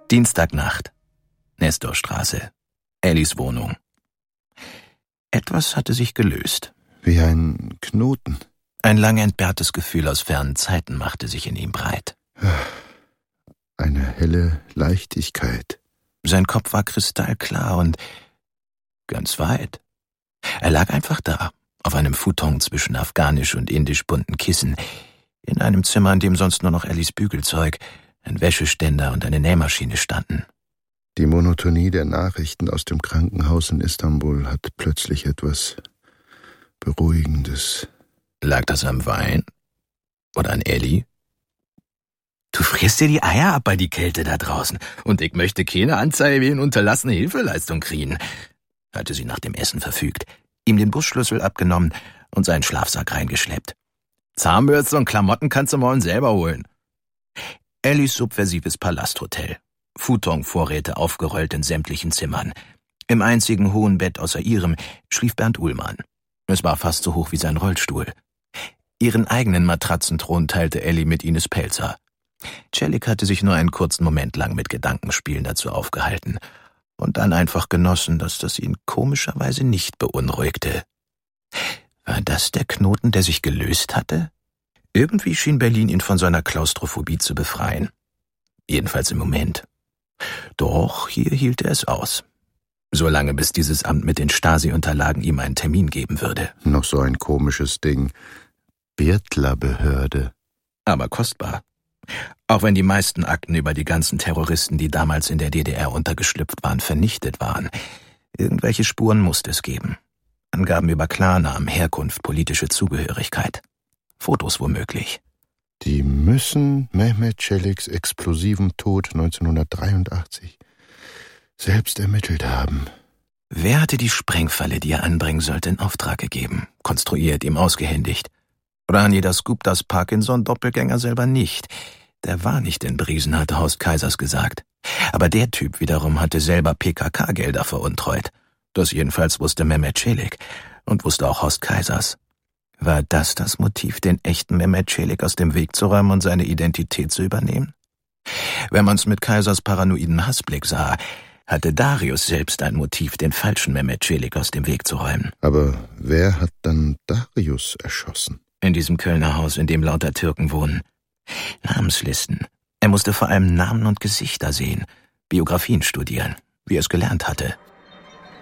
Dienstagnacht. Nestorstraße. Ellis Wohnung. Etwas hatte sich gelöst. Wie ein Knoten. Ein lang entbehrtes Gefühl aus fernen Zeiten machte sich in ihm breit. Eine helle Leichtigkeit. Sein Kopf war kristallklar und ganz weit. Er lag einfach da, auf einem Futon zwischen afghanisch und indisch bunten Kissen, in einem Zimmer, in dem sonst nur noch Ellis Bügelzeug, ein Wäscheständer und eine Nähmaschine standen. Die Monotonie der Nachrichten aus dem Krankenhaus in Istanbul hat plötzlich etwas Beruhigendes. Lag das am Wein? Oder an Elli? Du frierst dir die Eier ab bei die Kälte da draußen, und ich möchte keine Anzeige wegen unterlassene Hilfeleistung kriegen, hatte sie nach dem Essen verfügt, ihm den Busschlüssel abgenommen und seinen Schlafsack reingeschleppt. Zahnbürste und Klamotten kannst du morgen selber holen. Ellis subversives Palasthotel. Futon-Vorräte aufgerollt in sämtlichen Zimmern. Im einzigen hohen Bett außer ihrem schlief Bernd Uhlmann. Es war fast so hoch wie sein Rollstuhl. Ihren eigenen Matratzenthron teilte Elli mit Ines Pelzer. Celik hatte sich nur einen kurzen Moment lang mit Gedankenspielen dazu aufgehalten und dann einfach genossen, dass das ihn komischerweise nicht beunruhigte. War das der Knoten, der sich gelöst hatte? Irgendwie schien Berlin ihn von seiner Klaustrophobie zu befreien. Jedenfalls im Moment. Doch hier hielt er es aus. Solange bis dieses Amt mit den Stasi-Unterlagen ihm einen Termin geben würde. Noch so ein komisches Ding. Birtler-Behörde. Aber kostbar. Auch wenn die meisten Akten über die ganzen Terroristen, die damals in der DDR untergeschlüpft waren, vernichtet waren. Irgendwelche Spuren musste es geben. Angaben über Klarnamen, Herkunft, politische Zugehörigkeit. Fotos womöglich. Die müssen Mehmet Celiks explosivem Tod 1983 selbst ermittelt haben. Wer hatte die Sprengfalle, die er anbringen sollte, in Auftrag gegeben, konstruiert, ihm ausgehändigt? Rani das Guptas Parkinson-Doppelgänger selber nicht. Der war nicht in Briesen, hatte Horst Kaisers gesagt. Aber der Typ wiederum hatte selber PKK-Gelder veruntreut. Das jedenfalls wusste Mehmet Celik und wusste auch Horst Kaisers. War das Motiv, den echten Mehmet Celik aus dem Weg zu räumen und seine Identität zu übernehmen? Wenn man's mit Kaisers paranoiden Hassblick sah, hatte Darius selbst ein Motiv, den falschen Mehmet Celik aus dem Weg zu räumen. Aber wer hat dann Darius erschossen? In diesem Kölner Haus, in dem lauter Türken wohnen. Namenslisten. Er musste vor allem Namen und Gesichter sehen, Biografien studieren, wie er es gelernt hatte.